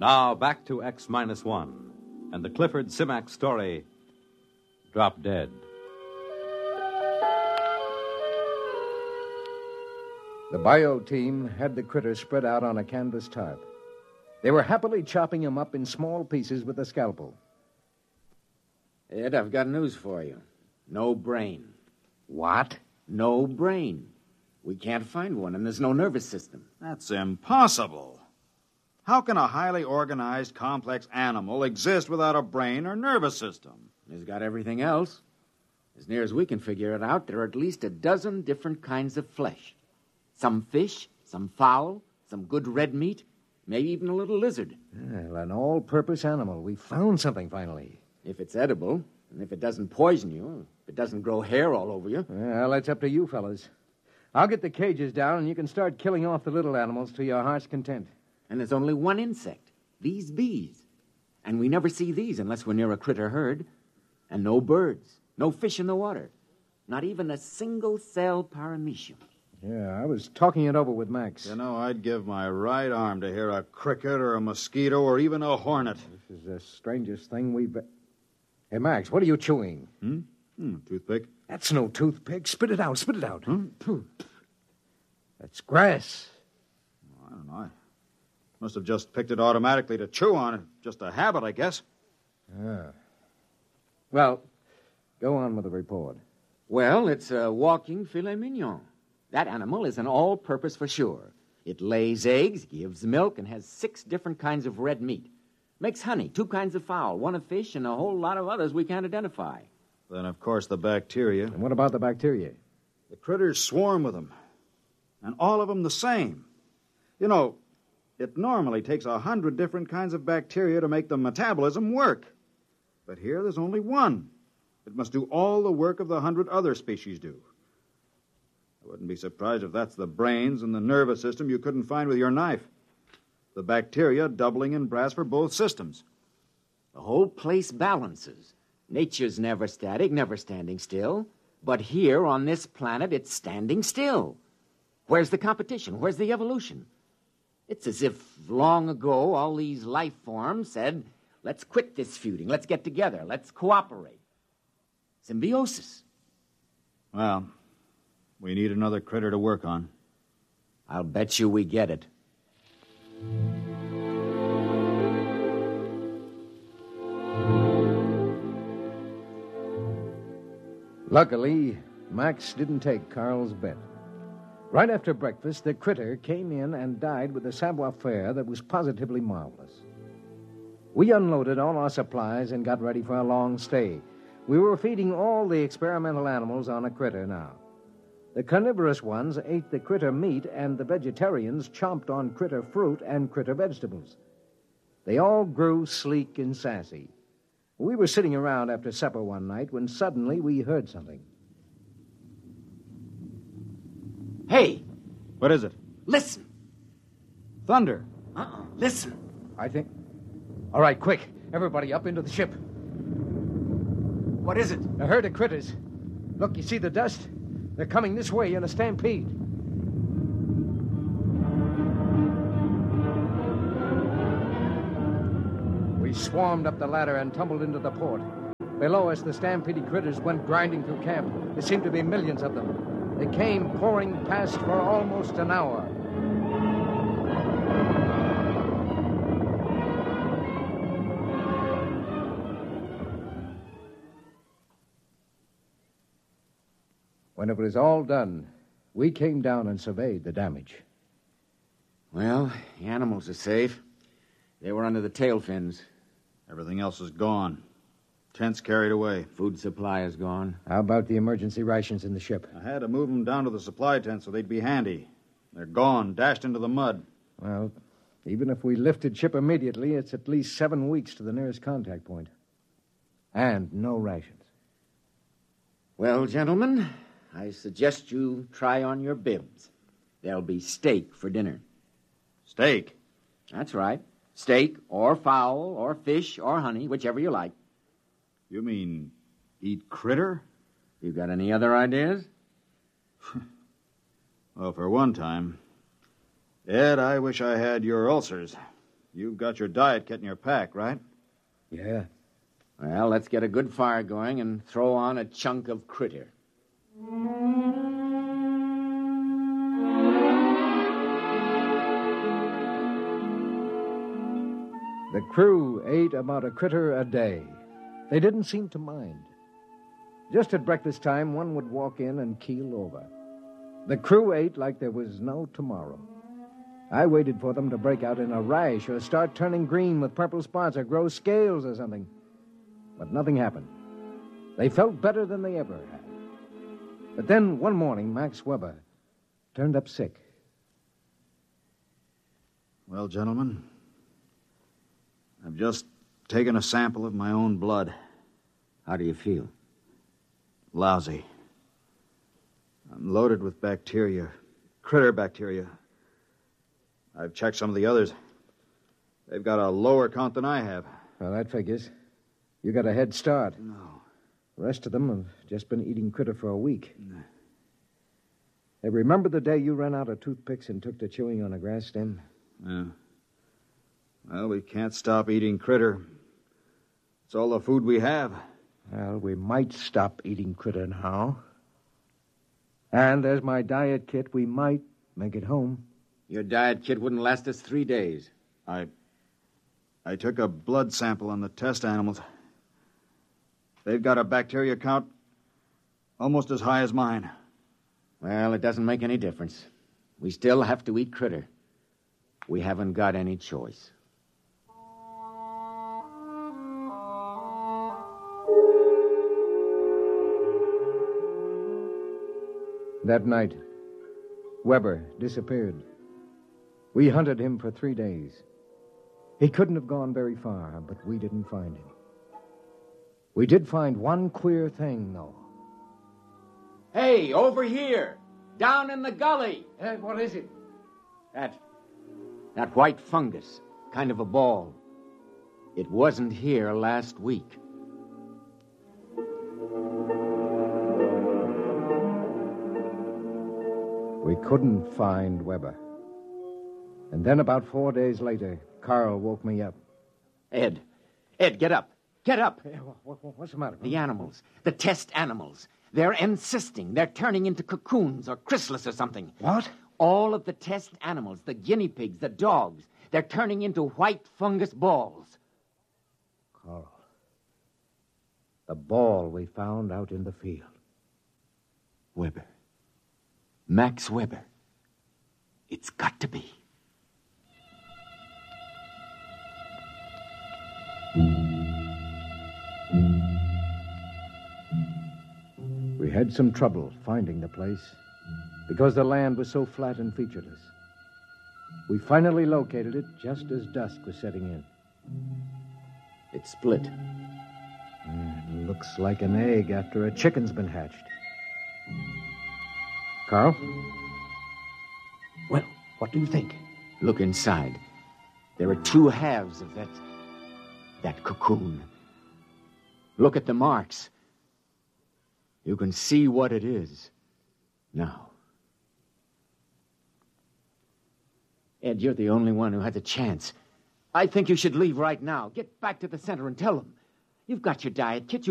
Now back to X-1 and the Clifford Simac story, Drop Dead. The bio team had the critter spread out on a canvas tarp. They were happily chopping him up in small pieces with a scalpel. Ed, I've got news for you. No brain. What? No brain. We can't find one, and there's no nervous system. That's impossible. How can a highly organized, complex animal exist without a brain or nervous system? It's got everything else. As near as we can figure it out, there are at least a dozen different kinds of flesh. Some fish, some fowl, some good red meat, maybe even a little lizard. Well, an all-purpose animal. We found something finally. If it's edible, and if it doesn't poison you, if it doesn't grow hair all over you. Well, that's up to you fellas. I'll get the cages down, and you can start killing off the little animals to your heart's content. And there's only one insect, these bees. And we never see these unless we're near a critter herd. And no birds, no fish in the water. Not even a single-cell paramecium. Yeah, I was talking it over with Max. You know, I'd give my right arm to hear a cricket or a mosquito or even a hornet. This is the strangest thing we've... Hey, Max, what are you chewing? Toothpick? That's no toothpick. Spit it out, spit it out. That's grass. I don't know. I must have just picked it automatically to chew on it. Just a habit, I guess. Ah. Well, go on with the report. Well, it's a walking filet mignon. That animal is an all-purpose for sure. It lays eggs, gives milk, and has 6 different kinds of red meat. Makes honey, 2 kinds of fowl, 1 of fish, and a whole lot of others we can't identify. Then, of course, the bacteria. And what about the bacteria? The critters swarm with them. And all of them the same. You know, it normally takes 100 different kinds of bacteria to make the metabolism work. But here there's only one. It must do all the work of the 100 other species do. I wouldn't be surprised if that's the brains and the nervous system you couldn't find with your knife. The bacteria doubling in brass for both systems. The whole place balances. Nature's never static, never standing still. But here on this planet, it's standing still. Where's the competition? Where's the evolution? It's as if long ago all these life forms said, let's quit this feuding, let's get together, let's cooperate. Symbiosis. Well, we need another critter to work on. I'll bet you we get it. Luckily, Max didn't take Carl's bet. Right after breakfast, the critter came in and died with a savoir-faire that was positively marvelous. We unloaded all our supplies and got ready for a long stay. We were feeding all the experimental animals on a critter now. The carnivorous ones ate the critter meat, and the vegetarians chomped on critter fruit and critter vegetables. They all grew sleek and sassy. We were sitting around after supper one night when suddenly we heard something. Hey! What is it? Listen! Thunder. Listen! I think... All right, quick. Everybody up into the ship. What is it? A herd of critters. Look, you see the dust? They're coming this way in a stampede. We swarmed up the ladder and tumbled into the port. Below us, the stampede critters went grinding through camp. There seemed to be millions of them. They came pouring past for almost an hour. When it was all done, we came down and surveyed the damage. Well, the animals are safe. They were under the tail fins. Everything else is gone. Tents carried away. Food supply is gone. How about the emergency rations in the ship? I had to move them down to the supply tent so they'd be handy. They're gone, dashed into the mud. Well, even if we lifted ship immediately, it's at least 7 weeks to the nearest contact point. And no rations. Well, gentlemen, I suggest you try on your bibs. There'll be steak for dinner. Steak? That's right. Steak or fowl or fish or honey, whichever you like. You mean eat critter? You got any other ideas? Well, for one time, Ed, I wish I had your ulcers. You've got your diet kit in your pack, right? Yeah. Well, let's get a good fire going and throw on a chunk of critter. The crew ate about a critter a day. They didn't seem to mind. Just at breakfast time, one would walk in and keel over. The crew ate like there was no tomorrow. I waited for them to break out in a rash or start turning green with purple spots or grow scales or something. But nothing happened. They felt better than they ever had. But then one morning, Max Weber turned up sick. Well, gentlemen, I've just taken a sample of my own blood. How do you feel? Lousy. I'm loaded with bacteria, critter bacteria. I've checked some of the others. They've got a lower count than I have. Well, that figures. You got a head start. No. The rest of them have just been eating critter for a week. Hey, remember the day you ran out of toothpicks and took to chewing on a grass stem? Yeah. Well, we can't stop eating critter. It's all the food we have. Well, we might stop eating critter now. And there's my diet kit. We might make it home. Your diet kit wouldn't last us 3 days. I took a blood sample on the test animals. They've got a bacteria count almost as high as mine. Well, it doesn't make any difference. We still have to eat critter. We haven't got any choice. That night, Weber disappeared. We hunted him for 3 days. He couldn't have gone very far, but we didn't find him. We did find one queer thing, though. Hey, over here! Down in the gully! Hey, what is it? That white fungus, kind of a ball. It wasn't here last week. We couldn't find Weber. And then about 4 days later, Carl woke me up. Ed, get up. Get up. Hey, what's the matter? The animals, the test animals, they're encysting. They're turning into cocoons or chrysalis or something. What? All of the test animals, the guinea pigs, the dogs, they're turning into white fungus balls. Carl, the ball we found out in the field. Weber. Max Weber. It's got to be. We had some trouble finding the place because the land was so flat and featureless. We finally located it just as dusk was setting in. It's split. It looks like an egg after a chicken's been hatched. Carl? Well, what do you think? Look inside. There are 2 halves of that cocoon. Look at the marks. You can see what it is now. Ed, you're the only one who has a chance. I think you should leave right now. Get back to the center and tell them. You've got your diet kit.